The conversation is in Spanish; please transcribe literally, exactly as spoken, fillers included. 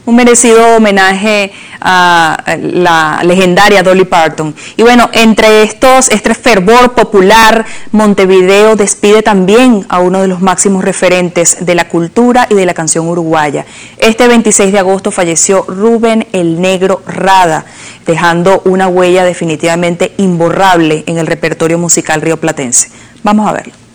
un merecido homenaje a la legendaria Dolly Parton. Y bueno, entre estos, este fervor popular, Montevideo despide también a uno de los máximos referentes de la cultura y de la canción uruguaya. Este veintiséis de agosto falleció Rubén el Negro Rada, dejando una huella definitivamente imborrable en el repertorio musical rioplatense. Vamos a verlo.